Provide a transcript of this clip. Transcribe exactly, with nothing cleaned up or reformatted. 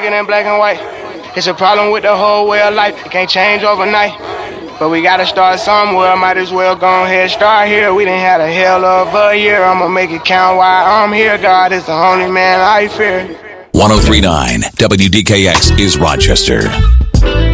it in black and white. It's a problem with the whole way of life. It can't change overnight. But we gotta start somewhere. Might as well go ahead, start here. We done had a hell of a year. I'ma make it count while I'm here. God is the only man I fear. ten thirty-nine W D K X is Rochester.